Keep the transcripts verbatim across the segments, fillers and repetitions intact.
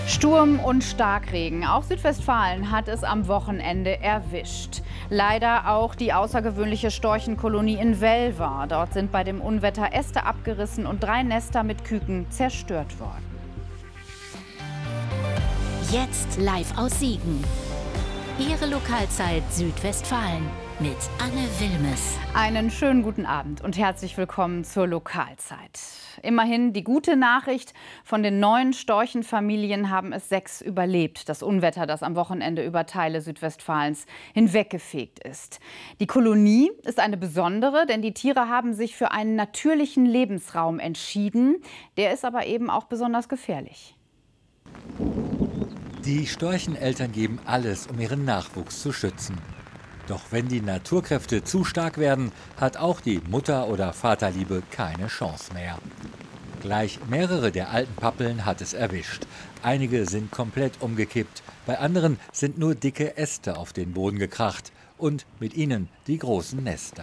Sturm und Starkregen. Auch Südwestfalen hat es am Wochenende erwischt. Leider auch die außergewöhnliche Storchenkolonie in Welver. Dort sind bei dem Unwetter Äste abgerissen und drei Nester mit Küken zerstört worden. Jetzt live aus Siegen. Ihre Lokalzeit Südwestfalen mit Anne Wilmes. Einen schönen guten Abend und herzlich willkommen zur Lokalzeit. Immerhin die gute Nachricht: Von den neun Storchenfamilien haben es sechs überlebt. Das Unwetter, das am Wochenende über Teile Südwestfalens hinweggefegt ist. Die Kolonie ist eine besondere, denn die Tiere haben sich für einen natürlichen Lebensraum entschieden. Der ist aber eben auch besonders gefährlich. Die Storcheneltern geben alles, um ihren Nachwuchs zu schützen. Doch wenn die Naturkräfte zu stark werden, hat auch die Mutter- oder Vaterliebe keine Chance mehr. Gleich mehrere der alten Pappeln hat es erwischt. Einige sind komplett umgekippt, bei anderen sind nur dicke Äste auf den Boden gekracht und mit ihnen die großen Nester.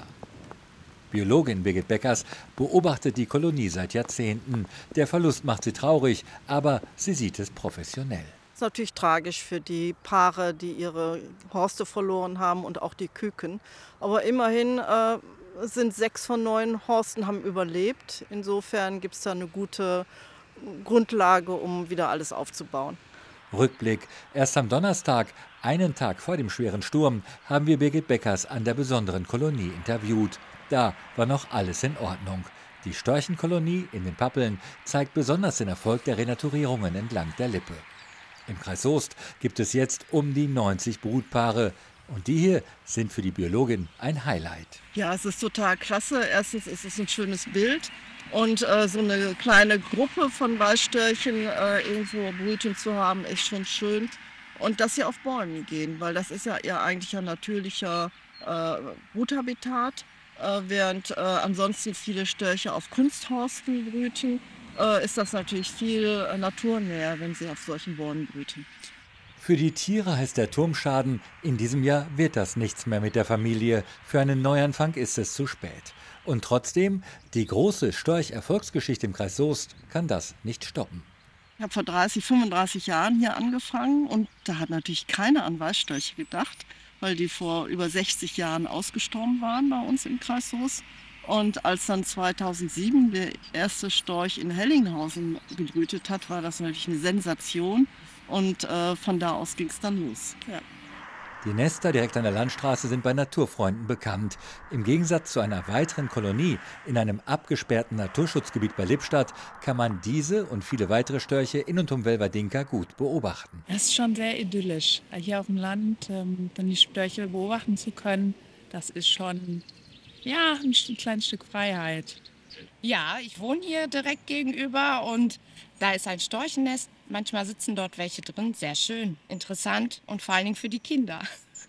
Biologin Birgit Beckers beobachtet die Kolonie seit Jahrzehnten. Der Verlust macht sie traurig, aber sie sieht es professionell. Das ist natürlich tragisch für die Paare, die ihre Horste verloren haben und auch die Küken. Aber immerhin äh, sind sechs von neun Horsten haben überlebt. Insofern gibt es da eine gute Grundlage, um wieder alles aufzubauen. Rückblick. Erst am Donnerstag, einen Tag vor dem schweren Sturm, haben wir Birgit Beckers an der besonderen Kolonie interviewt. Da war noch alles in Ordnung. Die Storchenkolonie in den Pappeln zeigt besonders den Erfolg der Renaturierungen entlang der Lippe. Im Kreis Soest gibt es jetzt um die neunzig Brutpaare. Und die hier sind für die Biologin ein Highlight. Ja, es ist total klasse. Erstens ist es ein schönes Bild. Und äh, so eine kleine Gruppe von Weißstörchen äh, irgendwo brüten zu haben, ist schon schön. Und dass sie auf Bäumen gehen, weil das ist ja ihr eigentlicher natürlicher äh, Bruthabitat. Äh, während äh, ansonsten viele Störche auf Kunsthorsten brüten, äh, ist das natürlich viel äh, naturnäher, wenn sie auf solchen Bäumen brüten. Für die Tiere heißt der Turmschaden, in diesem Jahr wird das nichts mehr mit der Familie. Für einen Neuanfang ist es zu spät. Und trotzdem, die große Storch-Erfolgsgeschichte im Kreis Soest kann das nicht stoppen. Ich habe vor dreißig, fünfunddreißig Jahren hier angefangen und da hat natürlich keiner an Weißstörche gedacht, weil die vor über sechzig Jahren ausgestorben waren bei uns im Kreis Soest. Und als dann zweitausendsieben der erste Storch in Hellinghausen gebrütet hat, war das natürlich eine Sensation. Und äh, von da aus ging es dann los. Ja. Die Nester direkt an der Landstraße sind bei Naturfreunden bekannt. Im Gegensatz zu einer weiteren Kolonie in einem abgesperrten Naturschutzgebiet bei Lippstadt kann man diese und viele weitere Störche in und um Welverdinka gut beobachten. Das ist schon sehr idyllisch, hier auf dem Land ähm, dann die Störche beobachten zu können. Das ist schon ja, ein kleines Stück Freiheit. Ja, ich wohne hier direkt gegenüber und da ist ein Storchennest. Manchmal sitzen dort welche drin. Sehr schön, interessant und vor allen Dingen für die Kinder.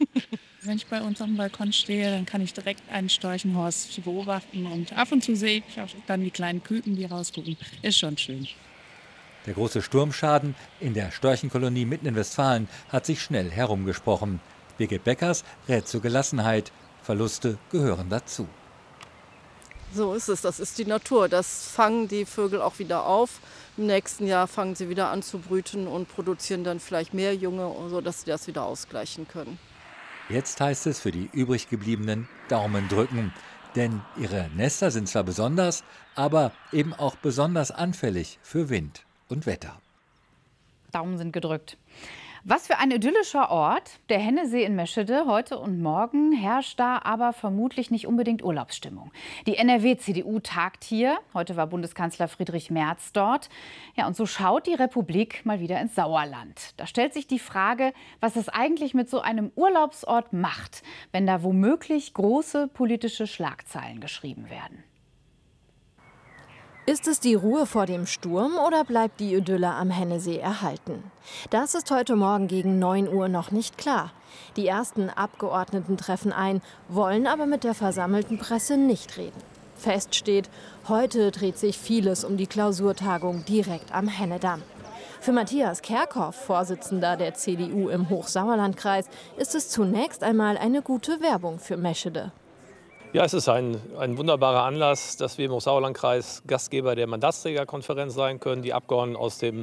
Wenn ich bei uns auf dem Balkon stehe, dann kann ich direkt einen Storchenhorst beobachten. Und ab und zu sehe ich auch dann die kleinen Küken, die rausgucken. Ist schon schön. Der große Sturmschaden in der Storchenkolonie mitten in Westfalen hat sich schnell herumgesprochen. Birgit Beckers rät zur Gelassenheit. Verluste gehören dazu. So ist es, das ist die Natur. Das fangen die Vögel auch wieder auf. Im nächsten Jahr fangen sie wieder an zu brüten und produzieren dann vielleicht mehr Junge, sodass sie das wieder ausgleichen können. Jetzt heißt es für die übrig gebliebenen Daumen drücken. Denn ihre Nester sind zwar besonders, aber eben auch besonders anfällig für Wind und Wetter. Daumen sind gedrückt. Was für ein idyllischer Ort, der Hennesee in Meschede. Heute und morgen herrscht da aber vermutlich nicht unbedingt Urlaubsstimmung. Die N R W-C D U tagt hier. Heute war Bundeskanzler Friedrich Merz dort. Ja, und so schaut die Republik mal wieder ins Sauerland. Da stellt sich die Frage, was es eigentlich mit so einem Urlaubsort macht, wenn da womöglich große politische Schlagzeilen geschrieben werden. Ist es die Ruhe vor dem Sturm oder bleibt die Idylle am Hennesee erhalten? Das ist heute Morgen gegen neun Uhr noch nicht klar. Die ersten Abgeordneten treffen ein, wollen aber mit der versammelten Presse nicht reden. Fest steht, heute dreht sich vieles um die Klausurtagung direkt am Hennedamm. Für Matthias Kerkhoff, Vorsitzender der C D U im Hochsauerlandkreis, ist es zunächst einmal eine gute Werbung für Meschede. Ja, es ist ein, ein wunderbarer Anlass, dass wir im Hochsauerlandkreis Gastgeber der Mandatsträgerkonferenz sein können. Die Abgeordneten aus dem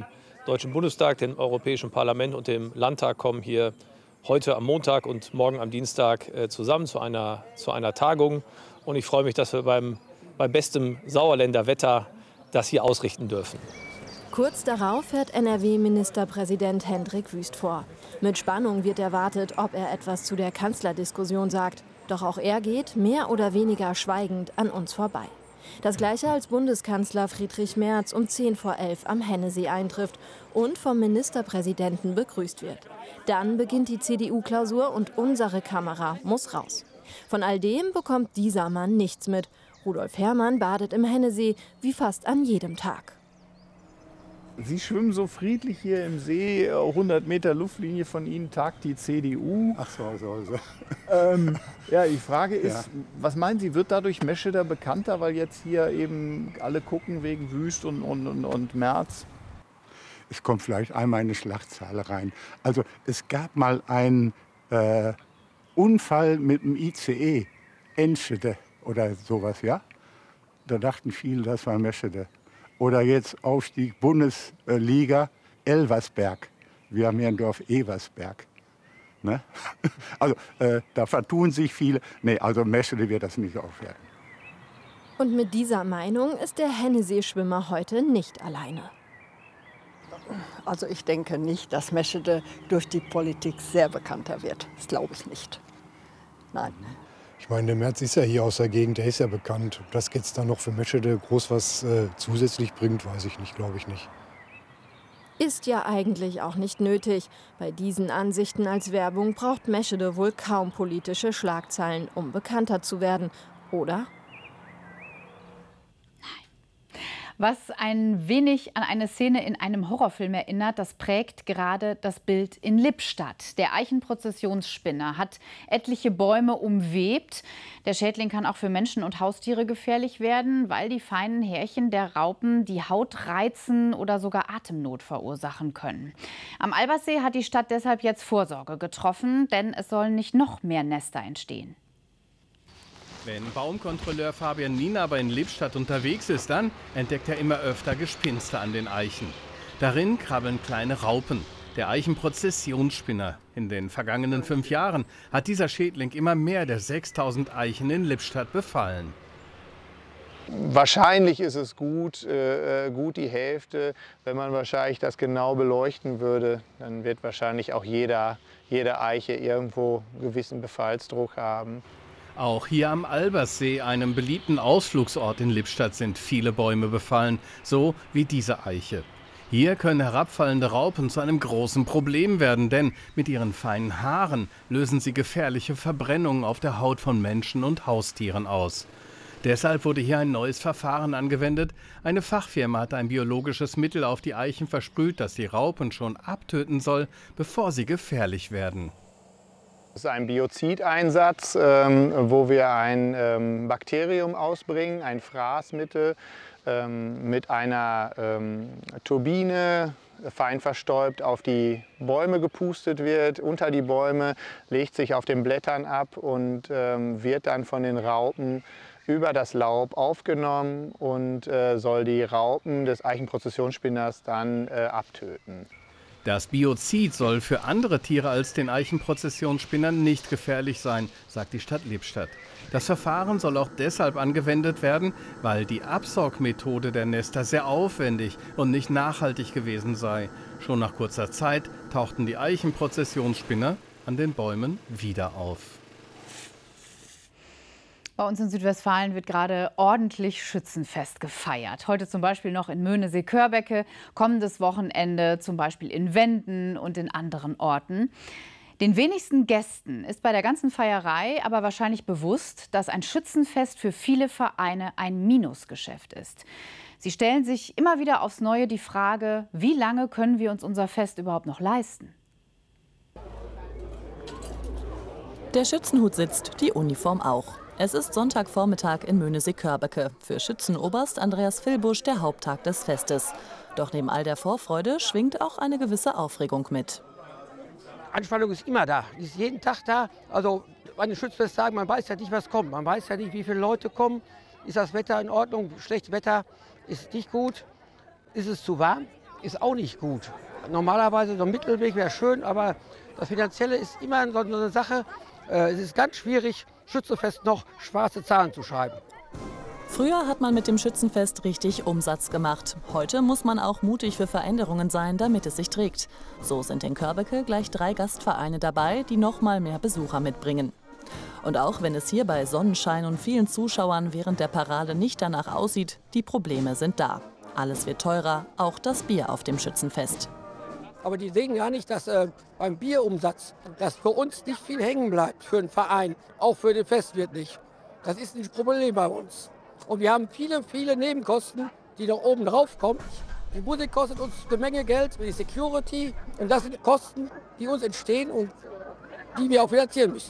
Deutschen Bundestag, dem Europäischen Parlament und dem Landtag kommen hier heute am Montag und morgen am Dienstag zusammen zu einer, zu einer Tagung. Und ich freue mich, dass wir beim, bei bestem Sauerländer Wetter das hier ausrichten dürfen. Kurz darauf fährt N R W-Ministerpräsident Hendrik Wüst vor. Mit Spannung wird erwartet, ob er etwas zu der Kanzlerdiskussion sagt. Doch auch er geht mehr oder weniger schweigend an uns vorbei. Das Gleiche als Bundeskanzler Friedrich Merz um zehn vor elf am Hennesee eintrifft und vom Ministerpräsidenten begrüßt wird. Dann beginnt die C D U-Klausur und unsere Kamera muss raus. Von all dem bekommt dieser Mann nichts mit. Rudolf Herrmann badet im Hennesee wie fast an jedem Tag. Sie schwimmen so friedlich hier im See, hundert Meter Luftlinie von Ihnen tagt die C D U. Ach so, so, so. Ähm, ja, die Frage ist, ja. was meinen Sie, wird dadurch Meschede bekannter, weil jetzt hier eben alle gucken wegen Wüst und, und, und, und Merz? Es kommt vielleicht einmal eine Schlagzeile rein. Also es gab mal einen äh, Unfall mit dem I C E, Enschede oder sowas, ja? Da dachten viele, das war Meschede. Oder jetzt Aufstieg Bundesliga Elversberg. Wir haben hier ein Dorf Eversberg. Ne? Also äh, da vertun sich viele. Nee, also Meschede wird das nicht aufwerten. Und mit dieser Meinung ist der Hennesee-Schwimmer heute nicht alleine. Also ich denke nicht, dass Meschede durch die Politik sehr bekannter wird. Das glaube ich nicht. Nein. Ich meine, der Merz ist ja hier aus der Gegend, der ist ja bekannt. Ob das jetzt dann noch für Meschede groß was äh, zusätzlich bringt, weiß ich nicht, glaube ich nicht. Ist ja eigentlich auch nicht nötig. Bei diesen Ansichten als Werbung braucht Meschede wohl kaum politische Schlagzeilen, um bekannter zu werden, oder? Was ein wenig an eine Szene in einem Horrorfilm erinnert, das prägt gerade das Bild in Lippstadt. Der Eichenprozessionsspinner hat etliche Bäume umwebt. Der Schädling kann auch für Menschen und Haustiere gefährlich werden, weil die feinen Härchen der Raupen die Haut reizen oder sogar Atemnot verursachen können. Am Alberssee hat die Stadt deshalb jetzt Vorsorge getroffen, denn es sollen nicht noch mehr Nester entstehen. Wenn Baumkontrolleur Fabian Nien aber in Lippstadt unterwegs ist, dann entdeckt er immer öfter Gespinste an den Eichen. Darin krabbeln kleine Raupen, der Eichenprozessionsspinner. In den vergangenen fünf Jahren hat dieser Schädling immer mehr der sechstausend Eichen in Lippstadt befallen. Wahrscheinlich ist es gut, äh, gut die Hälfte. Wenn man wahrscheinlich das genau beleuchten würde, dann wird wahrscheinlich auch jeder, jede Eiche irgendwo einen gewissen Befallsdruck haben. Auch hier am Alberssee, einem beliebten Ausflugsort in Lippstadt, sind viele Bäume befallen, so wie diese Eiche. Hier können herabfallende Raupen zu einem großen Problem werden, denn mit ihren feinen Haaren lösen sie gefährliche Verbrennungen auf der Haut von Menschen und Haustieren aus. Deshalb wurde hier ein neues Verfahren angewendet. Eine Fachfirma hat ein biologisches Mittel auf die Eichen versprüht, das die Raupen schon abtöten soll, bevor sie gefährlich werden. Das ist ein Biozideinsatz, ähm, wo wir ein ähm, Bakterium ausbringen, ein Fraßmittel ähm, mit einer ähm, Turbine, fein verstäubt, auf die Bäume gepustet wird. Unter die Bäume legt sich auf den Blättern ab und ähm, wird dann von den Raupen über das Laub aufgenommen und äh, soll die Raupen des Eichenprozessionsspinners dann äh, abtöten. Das Biozid soll für andere Tiere als den Eichenprozessionsspinnern nicht gefährlich sein, sagt die Stadt Lippstadt. Das Verfahren soll auch deshalb angewendet werden, weil die Absaugmethode der Nester sehr aufwendig und nicht nachhaltig gewesen sei. Schon nach kurzer Zeit tauchten die Eichenprozessionsspinner an den Bäumen wieder auf. Bei uns in Südwestfalen wird gerade ordentlich Schützenfest gefeiert. Heute zum Beispiel noch in Möhnesee-Körbecke, kommendes Wochenende zum Beispiel in Wenden und in anderen Orten. Den wenigsten Gästen ist bei der ganzen Feierei aber wahrscheinlich bewusst, dass ein Schützenfest für viele Vereine ein Minusgeschäft ist. Sie stellen sich immer wieder aufs Neue die Frage, wie lange können wir uns unser Fest überhaupt noch leisten? Der Schützenhut sitzt, die Uniform auch. Es ist Sonntagvormittag in Möhnesee-Körbecke. Für Schützenoberst Andreas Vilbusch der Haupttag des Festes. Doch neben all der Vorfreude schwingt auch eine gewisse Aufregung mit. Anspannung ist immer da, die ist jeden Tag da. Also an den Schützenfesttagen, man weiß ja nicht, was kommt. Man weiß ja nicht, wie viele Leute kommen. Ist das Wetter in Ordnung? Schlechtes Wetter ist nicht gut. Ist es zu warm? ist auch nicht gut. Normalerweise so ein Mittelweg wäre schön, aber das Finanzielle ist immer so eine Sache. Es ist ganz schwierig, Schützenfest noch schwarze Zahlen zu schreiben. Früher hat man mit dem Schützenfest richtig Umsatz gemacht. Heute muss man auch mutig für Veränderungen sein, damit es sich trägt. So sind in Körbeke gleich drei Gastvereine dabei, die noch mal mehr Besucher mitbringen. Und auch wenn es hier bei Sonnenschein und vielen Zuschauern während der Parade nicht danach aussieht, die Probleme sind da. Alles wird teurer, auch das Bier auf dem Schützenfest. Aber die sehen gar nicht, dass äh, beim Bierumsatz, dass für uns nicht viel hängen bleibt, für den Verein, auch für den Festwirt nicht. Das ist ein Problem bei uns. Und wir haben viele, viele Nebenkosten, die da oben drauf kommen. Die Musik kostet uns eine Menge Geld, die Security. Und das sind Kosten, die uns entstehen und die wir auch finanzieren müssen.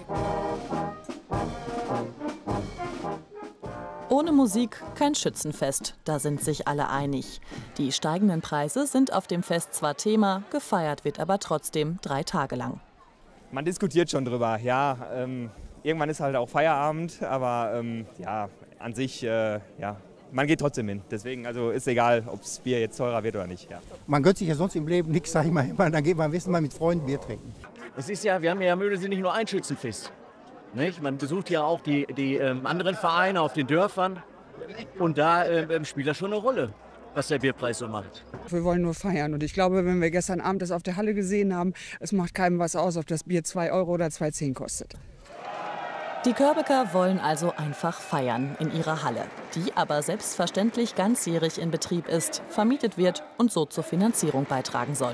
Ohne Musik kein Schützenfest, da sind sich alle einig. Die steigenden Preise sind auf dem Fest zwar Thema, gefeiert wird aber trotzdem drei Tage lang. Man diskutiert schon drüber, ja. Ähm, irgendwann ist halt auch Feierabend, aber ähm, ja, an sich, äh, ja, man geht trotzdem hin. Deswegen, also ist egal, ob das Bier jetzt teurer wird oder nicht. Ja. Man gönnt sich ja sonst im Leben nichts, sag ich mal immer. Dann geht man wissen mal mit Freunden Bier trinken. Es ist ja, wir haben ja in Möhnesee nicht nur ein Schützenfest. Nicht? Man besucht ja auch die, die ähm, anderen Vereine auf den Dörfern und da ähm, spielt das schon eine Rolle, was der Bierpreis so macht. Wir wollen nur feiern und ich glaube, wenn wir gestern Abend das auf der Halle gesehen haben, es macht keinem was aus, ob das Bier zwei Euro oder zwei Zehn kostet. Die Körbeker wollen also einfach feiern in ihrer Halle, die aber selbstverständlich ganzjährig in Betrieb ist, vermietet wird und so zur Finanzierung beitragen soll.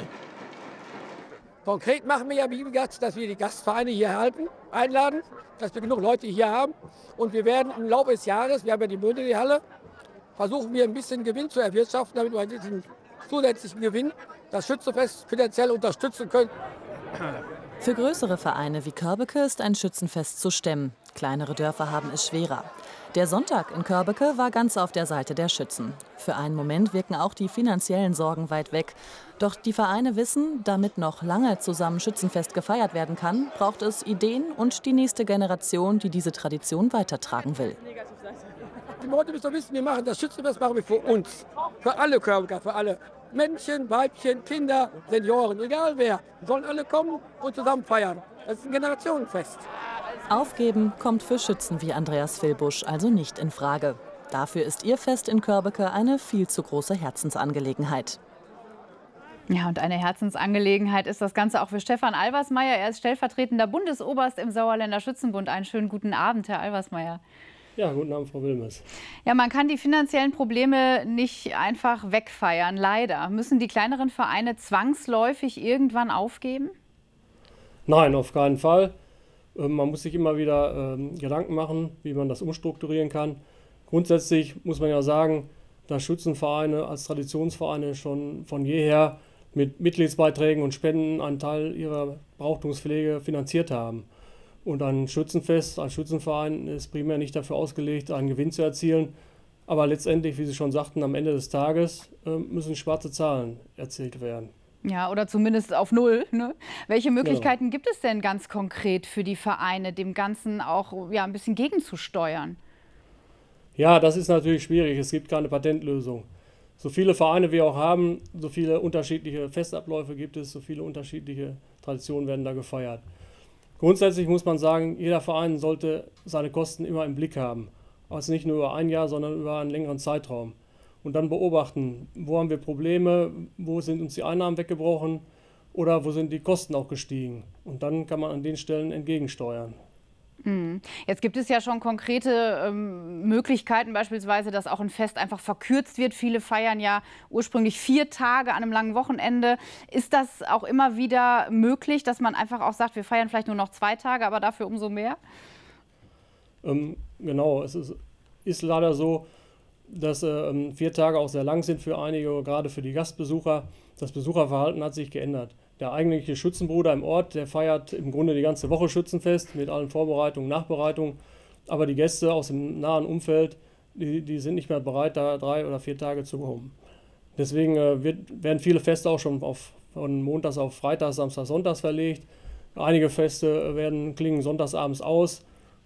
Konkret machen wir ja, wie gesagt, dass wir die Gastvereine hier halten, einladen, dass wir genug Leute hier haben. Und wir werden im Laufe des Jahres, wir haben ja die Möhnesee-Halle, versuchen wir ein bisschen Gewinn zu erwirtschaften, damit wir diesen zusätzlichen Gewinn das Schützenfest finanziell unterstützen können. Für größere Vereine wie Körbeke ist ein Schützenfest zu stemmen. Kleinere Dörfer haben es schwerer. Der Sonntag in Körbeke war ganz auf der Seite der Schützen. Für einen Moment wirken auch die finanziellen Sorgen weit weg. Doch die Vereine wissen, damit noch lange zusammen Schützenfest gefeiert werden kann, braucht es Ideen und die nächste Generation, die diese Tradition weitertragen will. Die Leute müssen wissen, wir machen das Schützenfest machen wir für uns, für alle Körbeker, für alle Männchen, Weibchen, Kinder, Senioren, egal wer. Die sollen alle kommen und zusammen feiern. Das ist ein Generationenfest. Aufgeben kommt für Schützen wie Andreas Vilbusch also nicht in Frage. Dafür ist ihr Fest in Körbeke eine viel zu große Herzensangelegenheit. Ja, und eine Herzensangelegenheit ist das Ganze auch für Stefan Alversmeyer. Er ist stellvertretender Bundesoberst im Sauerländer Schützenbund. Einen schönen guten Abend, Herr Alversmeyer. Ja, guten Abend, Frau Wilmes. Ja, man kann die finanziellen Probleme nicht einfach wegfeiern, leider. Müssen die kleineren Vereine zwangsläufig irgendwann aufgeben? Nein, auf keinen Fall. Man muss sich immer wieder ähm, Gedanken machen, wie man das umstrukturieren kann. Grundsätzlich muss man ja sagen, dass Schützenvereine als Traditionsvereine schon von jeher mit Mitgliedsbeiträgen und Spenden einen Teil ihrer Brauchtumspflege finanziert haben. Und ein Schützenfest als Schützenverein ist primär nicht dafür ausgelegt, einen Gewinn zu erzielen. Aber letztendlich, wie Sie schon sagten, am Ende des Tages äh, müssen schwarze Zahlen erzielt werden. Ja, oder zumindest auf Null. Ne? Welche Möglichkeiten Genau. gibt es denn ganz konkret für die Vereine, dem Ganzen auch ja, ein bisschen gegenzusteuern? Ja, das ist natürlich schwierig. Es gibt keine Patentlösung. So viele Vereine wir auch haben, so viele unterschiedliche Festabläufe gibt es, so viele unterschiedliche Traditionen werden da gefeiert. Grundsätzlich muss man sagen, jeder Verein sollte seine Kosten immer im Blick haben. Also nicht nur über ein Jahr, sondern über einen längeren Zeitraum. Und dann beobachten, wo haben wir Probleme, wo sind uns die Einnahmen weggebrochen oder wo sind die Kosten auch gestiegen. Und dann kann man an den Stellen entgegensteuern. Jetzt gibt es ja schon konkrete ähm, Möglichkeiten, beispielsweise, dass auch ein Fest einfach verkürzt wird. Viele feiern ja ursprünglich vier Tage an einem langen Wochenende. Ist das auch immer wieder möglich, dass man einfach auch sagt, wir feiern vielleicht nur noch zwei Tage, aber dafür umso mehr? Ähm, genau, es ist, ist leider so, dass äh, vier Tage auch sehr lang sind für einige, gerade für die Gastbesucher. Das Besucherverhalten hat sich geändert. Der eigentliche Schützenbruder im Ort, der feiert im Grunde die ganze Woche Schützenfest mit allen Vorbereitungen, Nachbereitungen. Aber die Gäste aus dem nahen Umfeld, die, die sind nicht mehr bereit, da drei oder vier Tage zu kommen. Deswegen äh, wird, werden viele Feste auch schon auf, von Montags auf Freitags, Samstags, Sonntags verlegt. Einige Feste werden klingen sonntagsabends aus.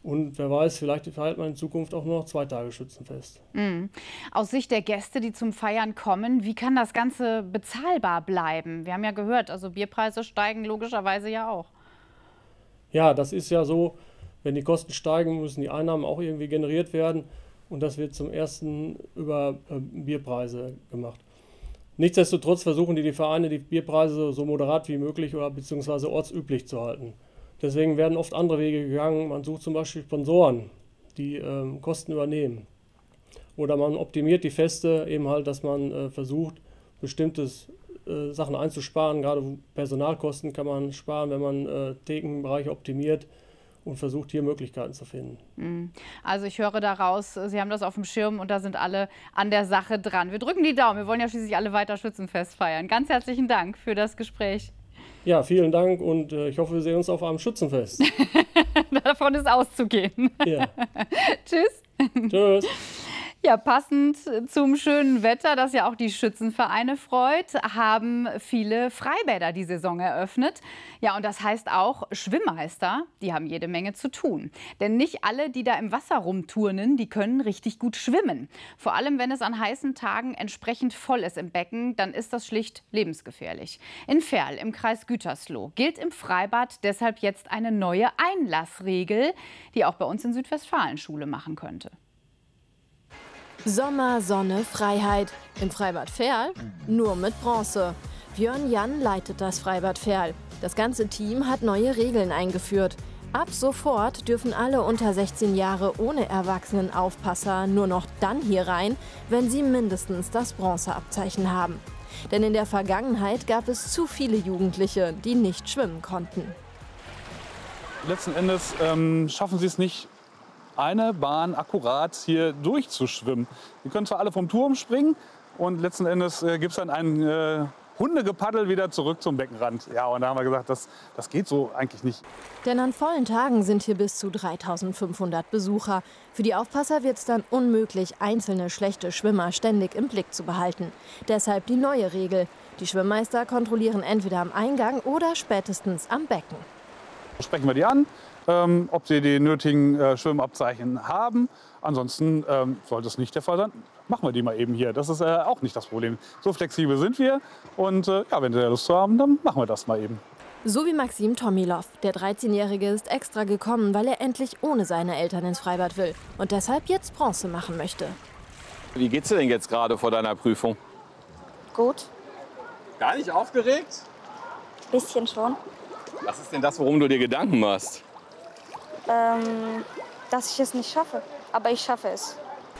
Und wer weiß, vielleicht feiert man in Zukunft auch nur noch zwei Tage Schützenfest. Mhm. Aus Sicht der Gäste, die zum Feiern kommen, wie kann das Ganze bezahlbar bleiben? Wir haben ja gehört, also Bierpreise steigen logischerweise ja auch. Ja, das ist ja so, wenn die Kosten steigen, müssen die Einnahmen auch irgendwie generiert werden. Und das wird zum ersten über äh, Bierpreise gemacht. Nichtsdestotrotz versuchen die, die Vereine, die Bierpreise so moderat wie möglich oder beziehungsweise ortsüblich zu halten. Deswegen werden oft andere Wege gegangen. Man sucht zum Beispiel Sponsoren, die ähm, Kosten übernehmen. Oder man optimiert die Feste eben halt, dass man äh, versucht, bestimmte äh, Sachen einzusparen. Gerade Personalkosten kann man sparen, wenn man äh, Thekenbereiche optimiert und versucht, hier Möglichkeiten zu finden. Also ich höre daraus, Sie haben das auf dem Schirm und da sind alle an der Sache dran. Wir drücken die Daumen. Wir wollen ja schließlich alle weiter Schützenfest feiern. Ganz herzlichen Dank für das Gespräch. Ja, vielen Dank und äh, ich hoffe, wir sehen uns auf einem Schützenfest. Davon ist auszugehen. Ja. Tschüss. Tschüss. Ja, passend zum schönen Wetter, das ja auch die Schützenvereine freut, haben viele Freibäder die Saison eröffnet. Ja, und das heißt auch Schwimmmeister, die haben jede Menge zu tun. Denn nicht alle, die da im Wasser rumturnen, die können richtig gut schwimmen. Vor allem, wenn es an heißen Tagen entsprechend voll ist im Becken, dann ist das schlicht lebensgefährlich. In Verl im Kreis Gütersloh gilt im Freibad deshalb jetzt eine neue Einlassregel, die auch bei uns in Südwestfalen Schule machen könnte. Sommer, Sonne, Freiheit. Im Freibad Verl nur mit Bronze. Björn Jan leitet das Freibad Verl. Das ganze Team hat neue Regeln eingeführt. Ab sofort dürfen alle unter sechzehn Jahre ohne Erwachsenenaufpasser nur noch dann hier rein, wenn sie mindestens das Bronzeabzeichen haben. Denn in der Vergangenheit gab es zu viele Jugendliche, die nicht schwimmen konnten. Letzten Endes ähm, schaffen sie es nicht, eine Bahn akkurat hier durchzuschwimmen. Die können zwar alle vom Turm springen und letzten Endes äh, gibt es dann ein äh, Hundegepaddel wieder zurück zum Beckenrand. Ja, und da haben wir gesagt, das, das geht so eigentlich nicht. Denn an vollen Tagen sind hier bis zu dreitausendfünfhundert Besucher. Für die Aufpasser wird es dann unmöglich, einzelne schlechte Schwimmer ständig im Blick zu behalten. Deshalb die neue Regel. Die Schwimmmeister kontrollieren entweder am Eingang oder spätestens am Becken. Sprechen wir die an, ähm, ob sie die nötigen äh, Schwimmabzeichen haben. Ansonsten ähm, sollte es nicht der Fall sein, machen wir die mal eben hier. Das ist äh, auch nicht das Problem. So flexibel sind wir und äh, ja, wenn Sie Lust haben, dann machen wir das mal eben. So wie Maxim Tomilov. Der dreizehnjährige ist extra gekommen, weil er endlich ohne seine Eltern ins Freibad will und deshalb jetzt Bronze machen möchte. Wie geht's dir denn jetzt gerade vor deiner Prüfung? Gut. Gar nicht aufgeregt? Bisschen schon. Was ist denn das, worum du dir Gedanken machst? Ähm, dass ich es nicht schaffe. Aber ich schaffe es.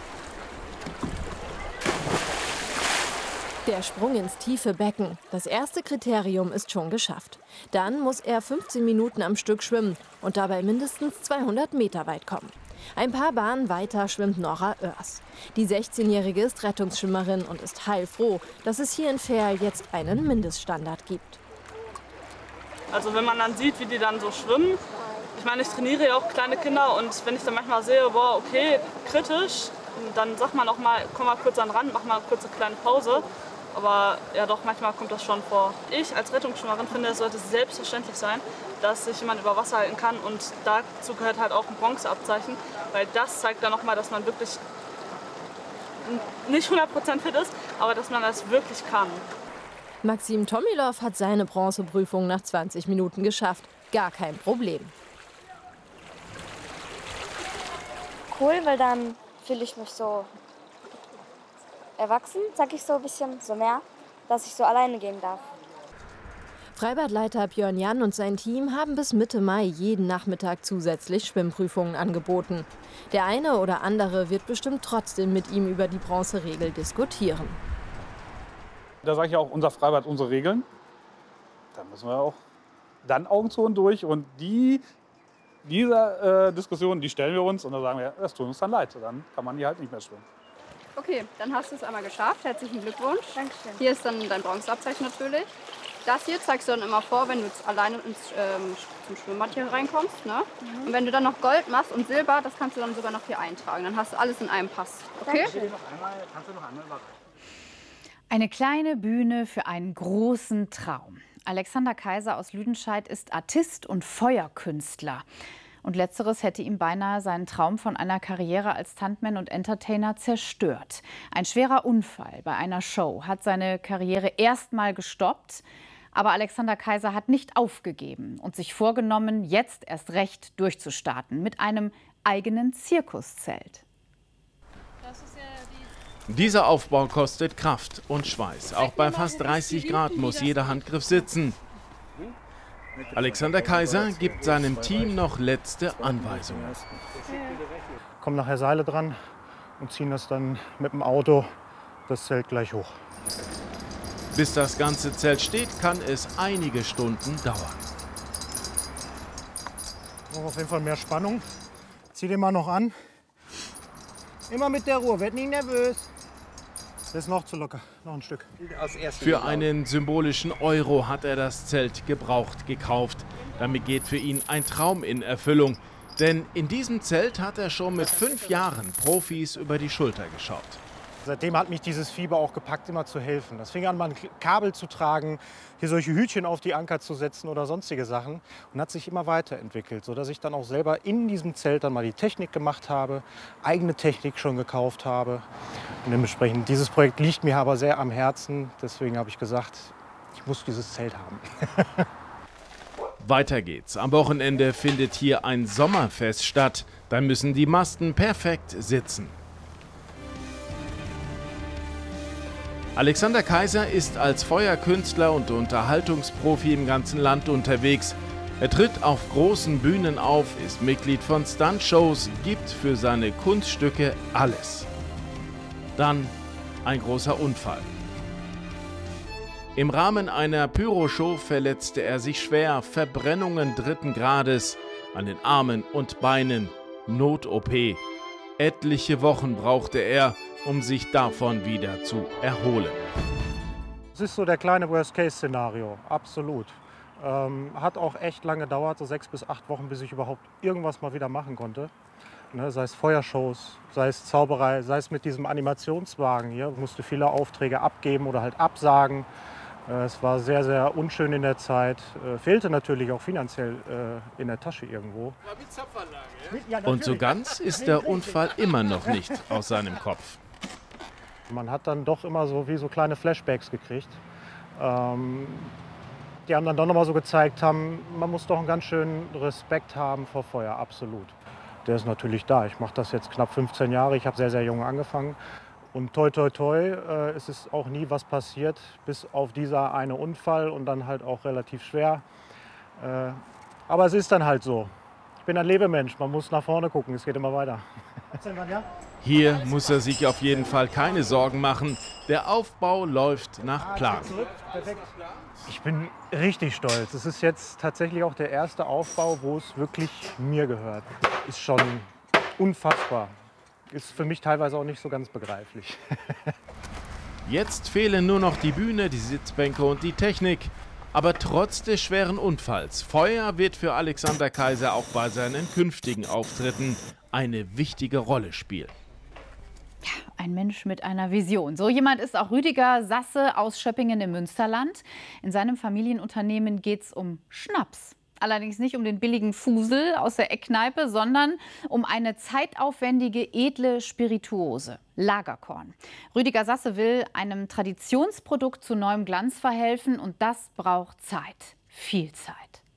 Der Sprung ins tiefe Becken. Das erste Kriterium ist schon geschafft. Dann muss er fünfzehn Minuten am Stück schwimmen und dabei mindestens zweihundert Meter weit kommen. Ein paar Bahnen weiter schwimmt Nora Oers. Die sechzehnjährige ist Rettungsschwimmerin und ist heilfroh, dass es hier in Verl jetzt einen Mindeststandard gibt. Also wenn man dann sieht, wie die dann so schwimmen. Ich meine, ich trainiere ja auch kleine Kinder und wenn ich dann manchmal sehe, boah, okay, kritisch, dann sagt man auch mal, komm mal kurz an den Rand, mach mal kurz eine kleine Pause. Aber ja doch, manchmal kommt das schon vor. Ich als Rettungsschwimmerin finde, es sollte selbstverständlich sein, dass sich jemand über Wasser halten kann. Und dazu gehört halt auch ein Bronzeabzeichen, weil das zeigt dann nochmal, dass man wirklich nicht hundert Prozent fit ist, aber dass man das wirklich kann. Maxim Tomilov hat seine Bronzeprüfung nach zwanzig Minuten geschafft. Gar kein Problem. Cool, weil dann fühle ich mich so erwachsen, sag ich so ein bisschen, so mehr, dass ich so alleine gehen darf. Freibadleiter Björn Jan und sein Team haben bis Mitte Mai jeden Nachmittag zusätzlich Schwimmprüfungen angeboten. Der eine oder andere wird bestimmt trotzdem mit ihm über die Bronzeregel diskutieren. Da sage ich ja auch, unser Freibad, unsere Regeln. Da müssen wir auch dann Augen zu und durch. Und die, diese äh, Diskussion, die stellen wir uns und dann sagen wir, das tut uns dann leid. Dann kann man hier halt nicht mehr schwimmen. Okay, dann hast du es einmal geschafft. Herzlichen Glückwunsch. Dankeschön. Hier ist dann dein Bronzeabzeichen natürlich. Das hier zeigst du dann immer vor, wenn du alleine ins, ähm, zum Schwimmbad hier reinkommst. Ne? Mhm. Und wenn du dann noch Gold machst und Silber, das kannst du dann sogar noch hier eintragen. Dann hast du alles in einem Pass. Okay? Dankeschön. Kannst du noch einmal überreichen? Eine kleine Bühne für einen großen Traum. Alexander Kaiser aus Lüdenscheid ist Artist und Feuerkünstler. Und letzteres hätte ihm beinahe seinen Traum von einer Karriere als Stuntman und Entertainer zerstört. Ein schwerer Unfall bei einer Show hat seine Karriere erstmal gestoppt. Aber Alexander Kaiser hat nicht aufgegeben und sich vorgenommen, jetzt erst recht durchzustarten mit einem eigenen Zirkuszelt. Dieser Aufbau kostet Kraft und Schweiß. Auch bei fast dreißig Grad muss jeder Handgriff sitzen. Alexander Kaiser gibt seinem Team noch letzte Anweisungen. Kommen nachher Seile dran und ziehen das dann mit dem Auto das Zelt gleich hoch. Bis das ganze Zelt steht, kann es einige Stunden dauern. Auf jeden Fall mehr Spannung. Zieh den mal noch an. Immer mit der Ruhe, werd nicht nervös. Das ist noch zu locker, noch ein Stück. Für einen symbolischen Euro hat er das Zelt gebraucht gekauft. Damit geht für ihn ein Traum in Erfüllung. Denn in diesem Zelt hat er schon mit fünf Jahren Profis über die Schulter geschaut. Seitdem hat mich dieses Fieber auch gepackt, immer zu helfen. Das fing an, mal ein Kabel zu tragen, hier solche Hütchen auf die Anker zu setzen oder sonstige Sachen. Und hat sich immer weiterentwickelt, sodass ich dann auch selber in diesem Zelt dann mal die Technik gemacht habe, eigene Technik schon gekauft habe. Und dementsprechend, dieses Projekt liegt mir aber sehr am Herzen. Deswegen habe ich gesagt, ich muss dieses Zelt haben. Weiter geht's. Am Wochenende findet hier ein Sommerfest statt. Da müssen die Masten perfekt sitzen. Alexander Kaiser ist als Feuerkünstler und Unterhaltungsprofi im ganzen Land unterwegs. Er tritt auf großen Bühnen auf, ist Mitglied von Stuntshows, gibt für seine Kunststücke alles. Dann ein großer Unfall. Im Rahmen einer Pyroshow verletzte er sich schwer, Verbrennungen dritten Grades an den Armen und Beinen, Not-O P. Etliche Wochen brauchte er, um sich davon wieder zu erholen. Das ist so der kleine Worst-Case-Szenario, absolut. Ähm, hat auch echt lange gedauert, so sechs bis acht Wochen, bis ich überhaupt irgendwas mal wieder machen konnte. Ne, sei es Feuershows, sei es Zauberei, sei es mit diesem Animationswagen hier. Ich musste viele Aufträge abgeben oder halt absagen. Äh, es war sehr, sehr unschön in der Zeit. Äh, fehlte natürlich auch finanziell äh, in der Tasche irgendwo. Und so ganz ist der Unfall immer noch nicht aus seinem Kopf. Man hat dann doch immer so wie so kleine Flashbacks gekriegt. Ähm, die haben dann doch noch mal so gezeigt haben, man muss doch einen ganz schönen Respekt haben vor Feuer, absolut. Der ist natürlich da. Ich mache das jetzt knapp fünfzehn Jahre. Ich habe sehr, sehr jung angefangen. Und toi, toi, toi, äh, es ist auch nie was passiert, bis auf dieser eine Unfall und dann halt auch relativ schwer. Äh, aber es ist dann halt so. Ich bin ein Lebemensch, man muss nach vorne gucken, es geht immer weiter. Hier muss er sich auf jeden Fall keine Sorgen machen. Der Aufbau läuft nach Plan. Ich bin richtig stolz. Es ist jetzt tatsächlich auch der erste Aufbau, wo es wirklich mir gehört. Ist schon unfassbar. Ist für mich teilweise auch nicht so ganz begreiflich. Jetzt fehlen nur noch die Bühne, die Sitzbänke und die Technik. Aber trotz des schweren Unfalls, Feuer wird für Alexander Kaiser auch bei seinen künftigen Auftritten eine wichtige Rolle spielen. Ja, ein Mensch mit einer Vision. So jemand ist auch Rüdiger Sasse aus Schöppingen im Münsterland. In seinem Familienunternehmen geht es um Schnaps. Allerdings nicht um den billigen Fusel aus der Eckkneipe, sondern um eine zeitaufwendige, edle Spirituose, Lagerkorn. Rüdiger Sasse will einem Traditionsprodukt zu neuem Glanz verhelfen und das braucht Zeit, viel Zeit.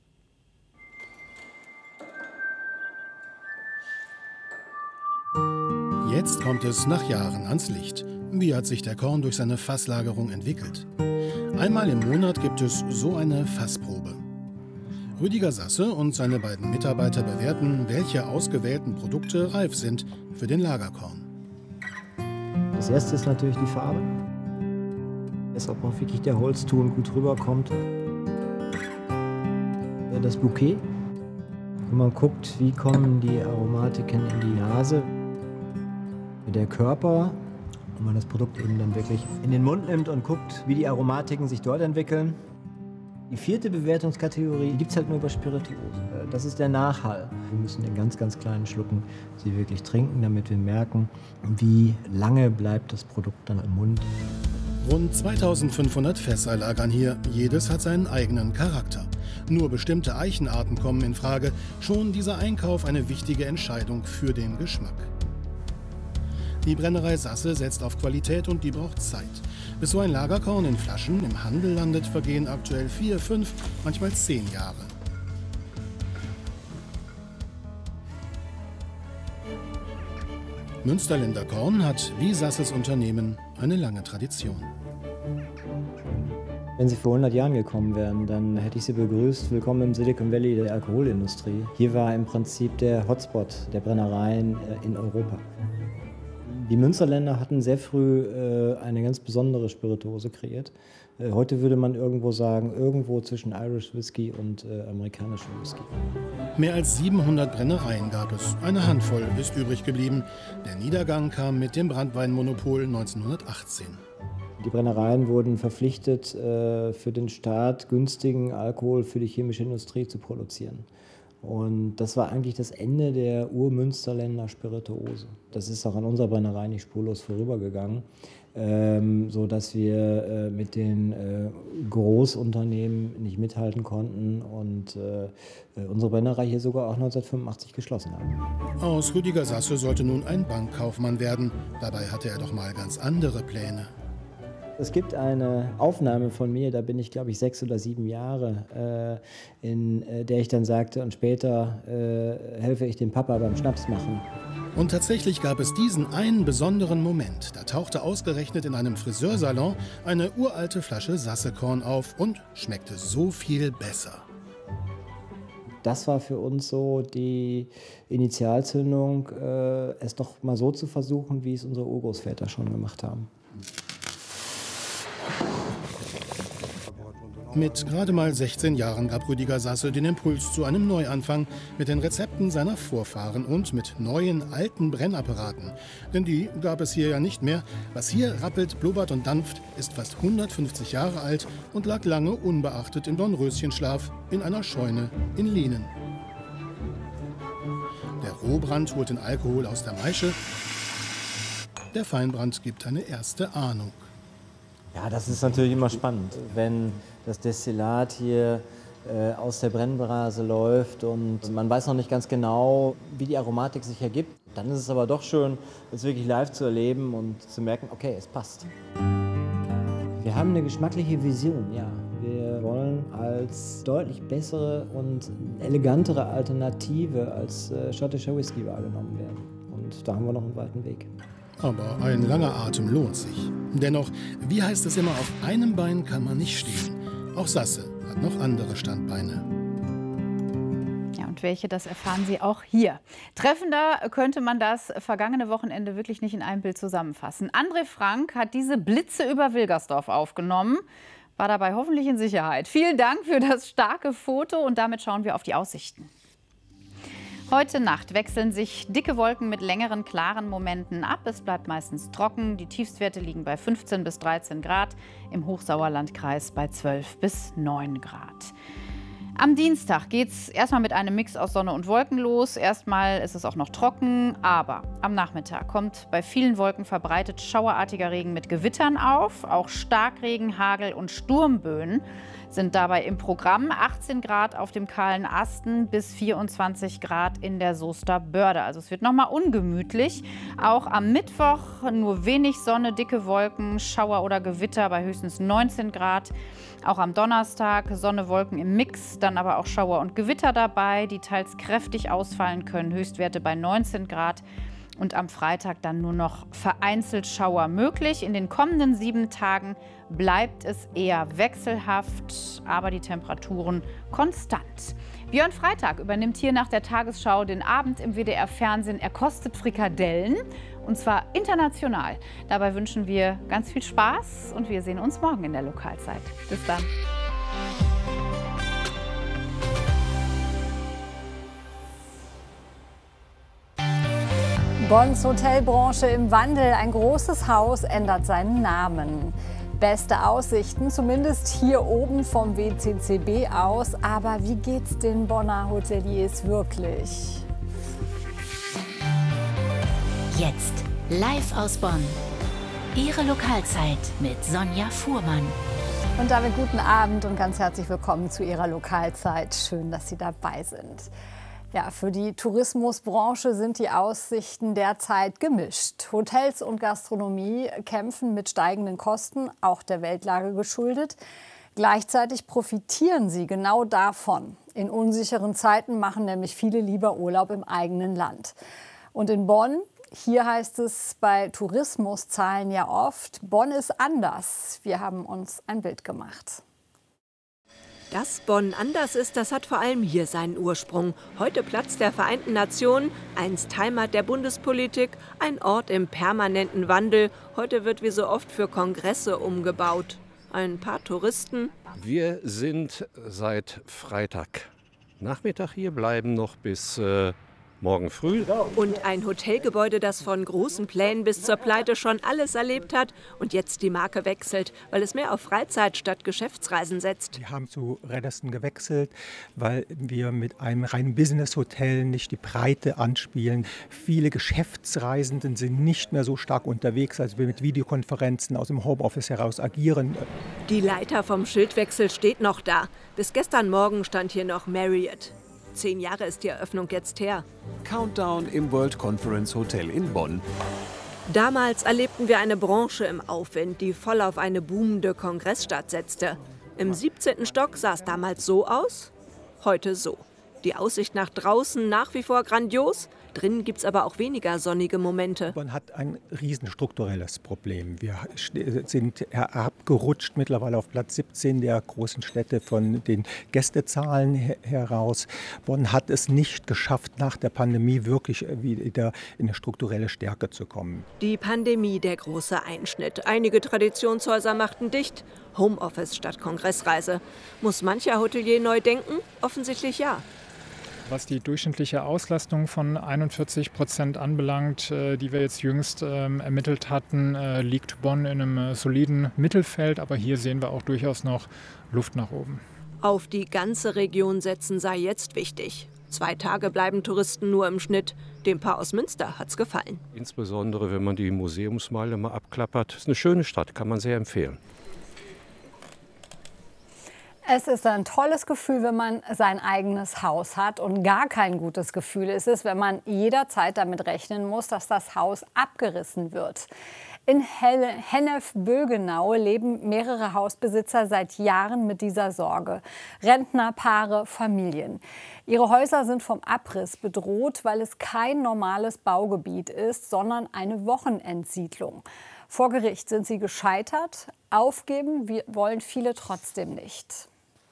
Jetzt kommt es nach Jahren ans Licht. Wie hat sich der Korn durch seine Fasslagerung entwickelt? Einmal im Monat gibt es so eine Fassprobe. Rüdiger Sasse und seine beiden Mitarbeiter bewerten, welche ausgewählten Produkte reif sind für den Lagerkorn. Das erste ist natürlich die Farbe. Ist, ob auch wirklich der Holzton gut rüberkommt. Das Bouquet. Und man guckt, wie kommen die Aromatiken in die Nase. Der Körper, wenn man das Produkt eben dann wirklich in den Mund nimmt und guckt, wie die Aromatiken sich dort entwickeln. Die vierte Bewertungskategorie gibt es halt nur über Spirituosen. Das ist der Nachhall. Wir müssen in ganz, ganz kleinen Schlucken sie wirklich trinken, damit wir merken, wie lange bleibt das Produkt dann im Mund. Rund zweitausendfünfhundert Fässer lagern hier. Jedes hat seinen eigenen Charakter. Nur bestimmte Eichenarten kommen in Frage. Schon dieser Einkauf eine wichtige Entscheidung für den Geschmack. Die Brennerei Sasse setzt auf Qualität und die braucht Zeit. Bis so ein Lagerkorn in Flaschen im Handel landet, vergehen aktuell vier, fünf, manchmal zehn Jahre. Münsterländer Korn hat, wie Sasses Unternehmen, eine lange Tradition. Wenn Sie vor hundert Jahren gekommen wären, dann hätte ich Sie begrüßt. Willkommen im Silicon Valley der Alkoholindustrie. Hier war im Prinzip der Hotspot der Brennereien in Europa. Die Münsterländer hatten sehr früh äh, eine ganz besondere Spirituose kreiert. Äh, heute würde man irgendwo sagen, irgendwo zwischen Irish Whisky und äh, amerikanischem Whisky. Mehr als siebenhundert Brennereien gab es. Eine Handvoll ist übrig geblieben. Der Niedergang kam mit dem Branntweinmonopol neunzehnhundertachtzehn. Die Brennereien wurden verpflichtet, äh, für den Staat günstigen Alkohol für die chemische Industrie zu produzieren. Und das war eigentlich das Ende der Urmünsterländer Spirituose. Das ist auch an unserer Brennerei nicht spurlos vorübergegangen, ähm, sodass wir äh, mit den äh, Großunternehmen nicht mithalten konnten und äh, unsere Brennerei hier sogar auch neunzehnhundertfünfundachtzig geschlossen haben. Aus Rüdiger Sasse sollte nun ein Bankkaufmann werden. Dabei hatte er doch mal ganz andere Pläne. Es gibt eine Aufnahme von mir, da bin ich, glaube ich, sechs oder sieben Jahre, äh, in äh, der ich dann sagte, und später äh, helfe ich dem Papa beim Schnaps machen. Und tatsächlich gab es diesen einen besonderen Moment. Da tauchte ausgerechnet in einem Friseursalon eine uralte Flasche Sassekorn auf und schmeckte so viel besser. Das war für uns so die Initialzündung, äh, es doch mal so zu versuchen, wie es unsere Urgroßväter schon gemacht haben. Mit gerade mal sechzehn Jahren gab Rüdiger Sasse den Impuls zu einem Neuanfang mit den Rezepten seiner Vorfahren und mit neuen, alten Brennapparaten. Denn die gab es hier ja nicht mehr. Was hier rappelt, blubbert und dampft, ist fast hundertfünfzig Jahre alt und lag lange unbeachtet im Dornröschenschlaf in einer Scheune in Lienen. Der Rohbrand holt den Alkohol aus der Maische. Der Feinbrand gibt eine erste Ahnung. Ja, das ist natürlich immer spannend, wenn das Destillat hier äh, aus der Brennblase läuft und man weiß noch nicht ganz genau, wie die Aromatik sich ergibt. Dann ist es aber doch schön, es wirklich live zu erleben und zu merken, okay, es passt. Wir haben eine geschmackliche Vision, ja. Wir wollen als deutlich bessere und elegantere Alternative als äh, schottischer Whisky wahrgenommen werden. Und da haben wir noch einen weiten Weg. Aber ein langer Atem lohnt sich. Dennoch, wie heißt es immer, auf einem Bein kann man nicht stehen. Auch Sasse hat noch andere Standbeine. Ja, und welche, das erfahren Sie auch hier. Treffender könnte man das vergangene Wochenende wirklich nicht in einem Bild zusammenfassen. André Frank hat diese Blitze über Wilgersdorf aufgenommen, war dabei hoffentlich in Sicherheit. Vielen Dank für das starke Foto und damit schauen wir auf die Aussichten. Heute Nacht wechseln sich dicke Wolken mit längeren, klaren Momenten ab. Es bleibt meistens trocken. Die Tiefstwerte liegen bei fünfzehn bis dreizehn Grad, im Hochsauerlandkreis bei zwölf bis neun Grad. Am Dienstag geht es erstmal mit einem Mix aus Sonne und Wolken los. Erstmal ist es auch noch trocken, aber am Nachmittag kommt bei vielen Wolken verbreitet schauerartiger Regen mit Gewittern auf. Auch Starkregen, Hagel und Sturmböen sind dabei im Programm. achtzehn Grad auf dem kahlen Asten bis vierundzwanzig Grad in der Soester Börde. Also es wird noch mal ungemütlich. Auch am Mittwoch nur wenig Sonne, dicke Wolken, Schauer oder Gewitter bei höchstens neunzehn Grad. Auch am Donnerstag Sonne, Wolken im Mix, dann aber auch Schauer und Gewitter dabei, die teils kräftig ausfallen können. Höchstwerte bei neunzehn Grad. Und am Freitag dann nur noch vereinzelt Schauer möglich. In den kommenden sieben Tagen bleibt es eher wechselhaft, aber die Temperaturen konstant. Björn Freitag übernimmt hier nach der Tagesschau den Abend im W D R-Fernsehen. Er kostet Frikadellen, und zwar international. Dabei wünschen wir ganz viel Spaß und wir sehen uns morgen in der Lokalzeit. Bis dann. Bonns Hotelbranche im Wandel. Ein großes Haus ändert seinen Namen. Beste Aussichten, zumindest hier oben vom W C C B aus. Aber wie geht's den Bonner Hoteliers wirklich? Jetzt live aus Bonn. Ihre Lokalzeit mit Sonja Fuhrmann. Und damit guten Abend und ganz herzlich willkommen zu Ihrer Lokalzeit. Schön, dass Sie dabei sind. Ja, für die Tourismusbranche sind die Aussichten derzeit gemischt. Hotels und Gastronomie kämpfen mit steigenden Kosten, auch der Weltlage geschuldet. Gleichzeitig profitieren sie genau davon. In unsicheren Zeiten machen nämlich viele lieber Urlaub im eigenen Land. Und in Bonn, hier heißt es bei Tourismuszahlen ja oft, Bonn ist anders. Wir haben uns ein Bild gemacht. Dass Bonn anders ist, das hat vor allem hier seinen Ursprung. Heute Platz der Vereinten Nationen, einst Heimat der Bundespolitik, ein Ort im permanenten Wandel. Heute wird wie so oft für Kongresse umgebaut. Ein paar Touristen. Wir sind seit Freitag Nachmittag hier, bleiben noch bis äh, morgen früh. Und ein Hotelgebäude, das von großen Plänen bis zur Pleite schon alles erlebt hat und jetzt die Marke wechselt, weil es mehr auf Freizeit statt Geschäftsreisen setzt. Wir haben zu Radisson gewechselt, weil wir mit einem reinen Business-Hotel nicht die Breite anspielen. Viele Geschäftsreisenden sind nicht mehr so stark unterwegs, als wir mit Videokonferenzen aus dem Homeoffice heraus agieren. Die Leiter vom Schildwechsel steht noch da. Bis gestern Morgen stand hier noch Marriott. Zehn Jahre ist die Eröffnung jetzt her. Countdown im World Conference Hotel in Bonn. Damals erlebten wir eine Branche im Aufwind, die voll auf eine boomende Kongressstadt setzte. Im siebzehnten Stock sah es damals so aus, heute so. Die Aussicht nach draußen nach wie vor grandios. Drinnen gibt es aber auch weniger sonnige Momente. Man hat ein riesenstrukturelles Problem. Wir sind herabgerutscht mittlerweile auf Platz siebzehn der großen Städte von den Gästezahlen heraus. Bonn hat es nicht geschafft, nach der Pandemie wirklich wieder in eine strukturelle Stärke zu kommen. Die Pandemie, der große Einschnitt. Einige Traditionshäuser machten dicht. Homeoffice statt Kongressreise. Muss mancher Hotelier neu denken? Offensichtlich ja. Was die durchschnittliche Auslastung von einundvierzig Prozent anbelangt, die wir jetzt jüngst ähm, ermittelt hatten, äh, liegt Bonn in einem äh, soliden Mittelfeld. Aber hier sehen wir auch durchaus noch Luft nach oben. Auf die ganze Region setzen sei jetzt wichtig. Zwei Tage bleiben Touristen nur im Schnitt. Dem Paar aus Münster hat's gefallen. Insbesondere, wenn man die Museumsmeile mal abklappert. Ist eine schöne Stadt, kann man sehr empfehlen. Es ist ein tolles Gefühl, wenn man sein eigenes Haus hat. Und gar kein gutes Gefühl ist es, wenn man jederzeit damit rechnen muss, dass das Haus abgerissen wird. In Hennef-Bögenau leben mehrere Hausbesitzer seit Jahren mit dieser Sorge. Rentner, Paare, Familien. Ihre Häuser sind vom Abriss bedroht, weil es kein normales Baugebiet ist, sondern eine Wochenendsiedlung. Vor Gericht sind sie gescheitert. Aufgeben wollen viele trotzdem nicht.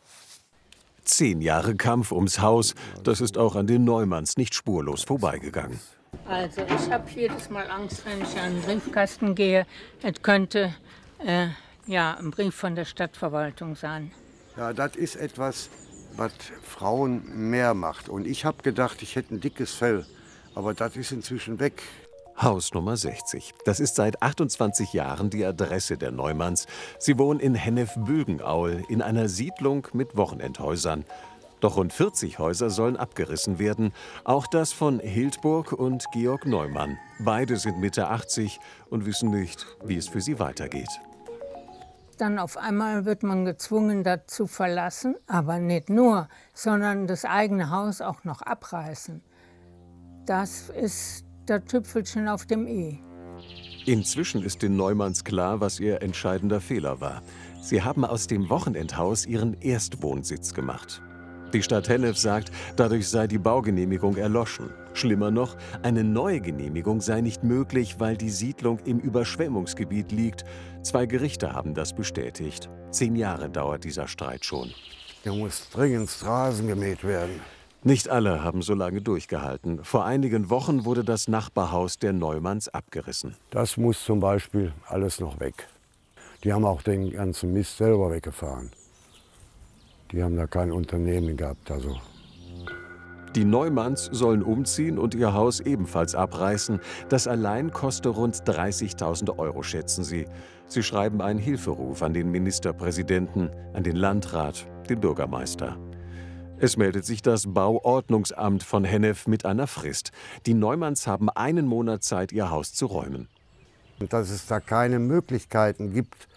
Zehn Jahre Kampf ums Haus, das ist auch an den Neumanns nicht spurlos vorbeigegangen. Also ich habe jedes Mal Angst, wenn ich an den Briefkasten gehe. Es könnte äh, ja, ein Brief von der Stadtverwaltung sein. Ja, das ist etwas, was Frauen mehr macht. Und ich habe gedacht, ich hätte ein dickes Fell. Aber das ist inzwischen weg. Haus Nummer sechzig. Das ist seit achtundzwanzig Jahren die Adresse der Neumanns. Sie wohnen in Hennef-Bögenaul in einer Siedlung mit Wochenendhäusern. Doch rund vierzig Häuser sollen abgerissen werden. Auch das von Hildburg und Georg Neumann. Beide sind Mitte achtzig und wissen nicht, wie es für sie weitergeht. Dann auf einmal wird man gezwungen, das zu verlassen. Aber nicht nur, sondern das eigene Haus auch noch abreißen. Das ist das Tüpfelchen auf dem i. Inzwischen ist den Neumanns klar, was ihr entscheidender Fehler war. Sie haben aus dem Wochenendhaus ihren Erstwohnsitz gemacht. Die Stadt Hennef sagt, dadurch sei die Baugenehmigung erloschen. Schlimmer noch, eine neue Genehmigung sei nicht möglich, weil die Siedlung im Überschwemmungsgebiet liegt. Zwei Gerichte haben das bestätigt. Zehn Jahre dauert dieser Streit schon. Hier muss dringend Straßen gemäht werden. Nicht alle haben so lange durchgehalten. Vor einigen Wochen wurde das Nachbarhaus der Neumanns abgerissen. Das muss zum Beispiel alles noch weg. Die haben auch den ganzen Mist selber weggefahren. Die haben da kein Unternehmen gehabt. Also. Die Neumanns sollen umziehen und ihr Haus ebenfalls abreißen. Das allein koste rund dreißigtausend Euro, schätzen sie. Sie schreiben einen Hilferuf an den Ministerpräsidenten, an den Landrat, den Bürgermeister. Es meldet sich das Bauordnungsamt von Hennef mit einer Frist. Die Neumanns haben einen Monat Zeit, ihr Haus zu räumen. Dass es da keine Möglichkeiten gibt,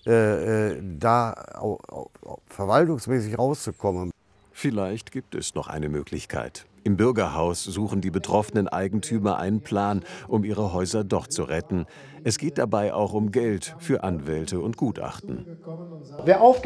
äh, da au, au, verwaltungsmäßig rauszukommen. Vielleicht gibt es noch eine Möglichkeit. Im Bürgerhaus suchen die betroffenen Eigentümer einen Plan, um ihre Häuser doch zu retten. Es geht dabei auch um Geld für Anwälte und Gutachten. Wer